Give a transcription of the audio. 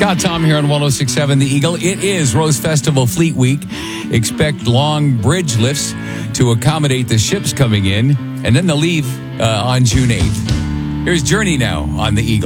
Scott Tom here on 106.7 The Eagle. It is Rose Festival Fleet Week. Expect long bridge lifts to accommodate the ships coming in, and then they'll leave on June 8th. Here's Journey now on The Eagle.